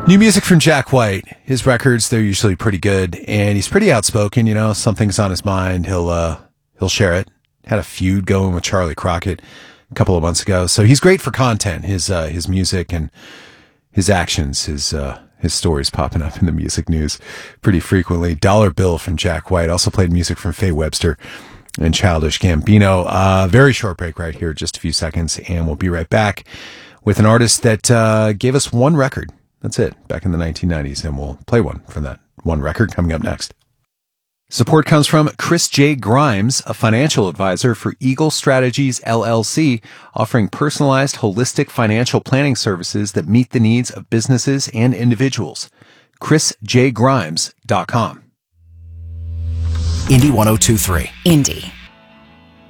New music from Jack White. His records, they're usually pretty good, and he's pretty outspoken. You know, something's on his mind, he'll share it. Had a feud going with Charlie Crockett a couple of months ago, so he's great for content. His music and his actions, his stories popping up in the music news pretty frequently. Dollar Bill from Jack White. Also played music from Faye Webster and Childish Gambino. Very short break right here, just a few seconds, and we'll be right back with an artist that gave us one record. That's it, back in the 1990s, and we'll play one from that one record coming up next. Support comes from Chris J. Grimes, a financial advisor for Eagle Strategies, LLC, offering personalized, holistic financial planning services that meet the needs of businesses and individuals. ChrisJGrimes.com. Indy 102.3. Indy.